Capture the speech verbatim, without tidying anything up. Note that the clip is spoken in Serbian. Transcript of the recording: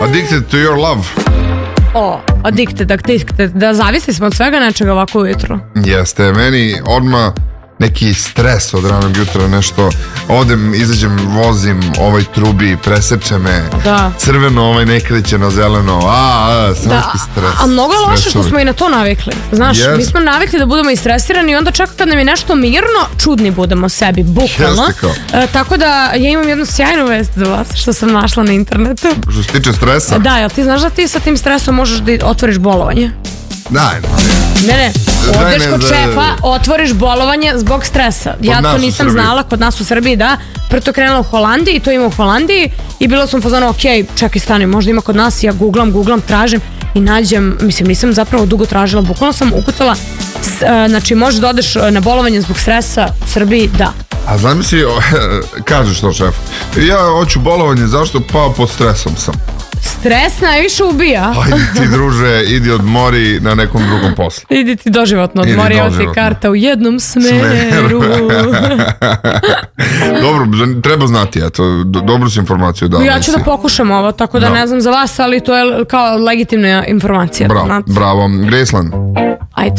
Addicted to your love. O, addicted, addicted. Da zavisli smo od svega nečega ovako ujutro. Jeste, meni odmah neki stres od ranog jutra, nešto odem, izađem, vozim, ovaj trubi, preseče me, da. Crveno, ovaj ne kreće na zeleno, a, a sranski stres. A mnogo je loše što smo i na to navikli. Znaš, yes. Mi smo navikli da budemo istresirani i onda čak kad nam je nešto mirno, čudni budemo sebi, bukvalno. E, tako da ja imam jednu sjajnu vest za vas, što sam našla na internetu. Što se tiče stresa? Da, jel ti znaš da ti sa tim stresom možeš da otvoriš bolovanje? Da, ne, ne, odeš kod šefa, otvoriš bolovanje zbog stresa. Ja to nisam znala, kod nas u Srbiji, da. Prvo to krenula u Holandiji, to ima u Holandiji i bila sam fazona, ok, čekaj, stani, možda ima kod nas, ja googlam, googlam, tražim i nađem, mislim, nisam zapravo dugo tražila, bukvalno sam ukutala, znači možeš da odeš na bolovanje zbog stresa u Srbiji, da. A znam mi si, kažeš to šef, ja hoću bolovanje, zašto? Pa pod stresom sam. Stres najviše ubija. Ajde ti druže, idi odmori na nekom drugom poslu. Idi ti doživotno odmori, evo ti karta u jednom smeru. Dobro, treba znati, eto, dobru si informaciju dala. Ja ću da pokušam ovo, tako da ne znam za vas, ali to je kao legitimna informacija. Bravo, bravo. Graceland. Ajde.